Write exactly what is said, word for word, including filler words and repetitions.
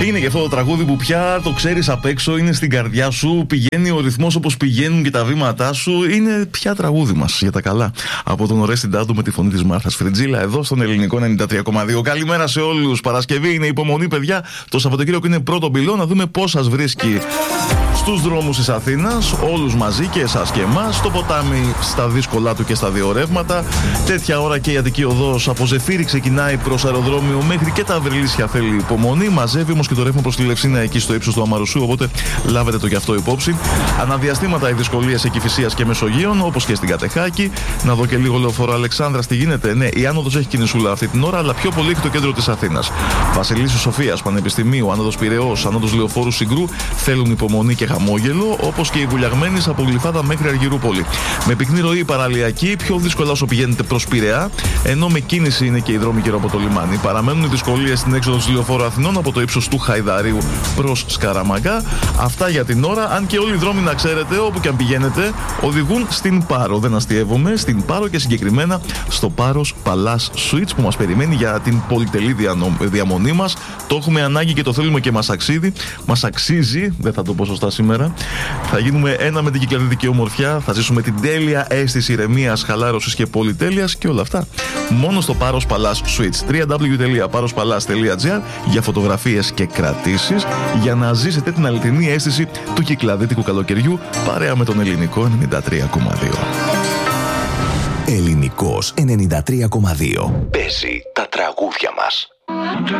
Είναι και αυτό το τραγούδι που πια το ξέρεις απ' έξω, είναι στην καρδιά σου, πηγαίνει ο ρυθμός όπως πηγαίνουν και τα βήματά σου. Είναι πια τραγούδι μας για τα καλά. Από τον Ορέστη Ντάντου με τη φωνή της Μάρθας Φριτζίλα, εδώ στον Ελληνικό ενενήντα τρία κόμμα δύο. Καλημέρα σε όλους. Παρασκευή είναι, υπομονή, παιδιά. Το Σαββατοκύριακο είναι πρώτο πυλό, να δούμε πώς σας βρίσκει στους δρόμους της Αθήνας, όλους μαζί και εσάς και εμάς. Στο ποτάμι, στα δύσκολά του και στα δύο ρεύματα. Τέτοια ώρα και η Αττική Οδός από Ζεφύρι ξεκινάει προς αεροδρόμιο, μέχρι και τα Αυριλίσια θέλει υπομονή. Μαζεύει όμως και το ρεύμα προς τη Λευσίνα εκεί στο ύψος του Αμαρουσού, οπότε λάβετε το γι' αυτό υπόψη. Αναδιαστήματα οι δυσκολίες εκεί Κηφισίας και Μεσογείων, όπως και στην Κατεχάκη. Να δω και λίγο Λεωφόρο Αλεξάνδρας τι γίνεται. Ναι, η άνοδος έχει κινησούλα αυτή την ώρα, αλλά πιο πολύ έχει το κέντρο της Αθήνας. Βασιλίσσου Σοφίας, Πανεπιστημίου, άνοδος Πειραιώς, άνοδος Λεωφόρου Συγκρού θέλουν υπομονή και χαμόγελο, όπως και οι Βουλιαγμένης από Γλυφάδα μέχρι Αργυρούπολη. Με πυκνή ροή παραλιακή, πιο δύσκολα όσο πηγαίνετε προς Πειραιά, ενώ με κίνηση είναι και οι δρόμοι γύρω από το λιμάνι. Παραμένουν οι δυσκολίες στην έξοδο της Λεωφόρου Αθηνών από το ύψος του Χαϊδαρίου προς Σκαραμαγκά. Αυτά για την ώρα, αν και όλοι οι δρόμοι, να ξέρετε, όπου και αν πηγαίνετε, οδηγούν στην Πάρο. Δεν αστειεύομαι, στην Πάρο και συγκεκριμένα στο Πάρος Palace Suites που μας περιμένει για την πολυτελή διαμονή μας. Το έχουμε ανάγκη και το θέλουμε και μας αξίζει. Μας αξίζει, δεν θα το πω σωστά σήμερα. Θα γίνουμε ένα με την κυκλαδίτικη ομορφιά, θα ζήσουμε την τέλεια αίσθηση ηρεμίας, χαλάρωσης και πολυτέλειας και όλα αυτά μόνο στο Πάρος Palace Suites. double-u double-u double-u τελεία πάρος παλάς τελεία τζι άρ για φωτογραφίες και κρατήσεις, για να ζήσετε την αληθινή αίσθηση του κυκλαδίτικου καλοκαιριού παρέα με τον Ελληνικό ενενήντα τρία κόμμα δύο. Ελληνικός ενενήντα τρία κόμμα δύο. Παίζει τα τραγούδια μας.